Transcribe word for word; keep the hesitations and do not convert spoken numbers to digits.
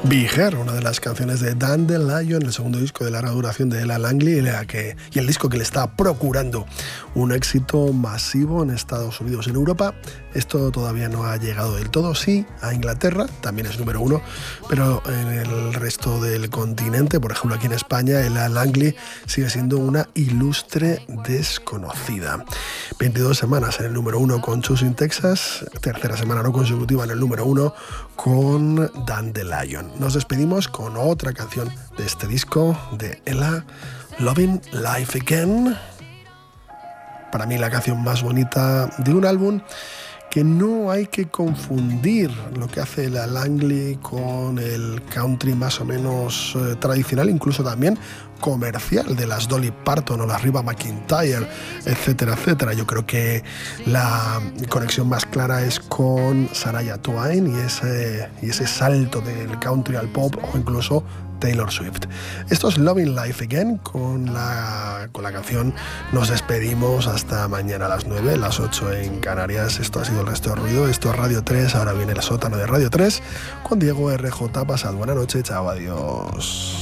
Be Here, una de las canciones de Dandelion, el segundo disco de larga duración de Ella Langley, la que, y el disco que le está procurando un éxito masivo en Estados Unidos. En Europa esto todavía no ha llegado del todo, sí a Inglaterra, también es número uno, pero en el resto del continente, por ejemplo aquí en España, Ella Langley sigue siendo una ilustre desconocida. veintidós semanas en el número uno con Choosing Texas, tercera semana no consecutiva en el número uno con Dandelion. Nos despedimos con otra canción de este disco de Ella, Loving Life Again. Para mí la canción más bonita de un álbum que no hay que confundir lo que hace Ella Langley con el country más o menos eh, tradicional, incluso también comercial de las Dolly Parton o las Reba McEntire, etcétera, etcétera. Yo creo que la conexión más clara es con Shania Twain y ese, y ese salto del country al pop o incluso Taylor Swift. Esto es Loving Life Again. Con la, con la canción nos despedimos hasta mañana a las nueve, las ocho en Canarias. Esto ha sido El Resto de Ruido. Esto es Radio tres. Ahora viene el sótano de Radio tres con Diego R J. Pasad buena noche. Chao, adiós.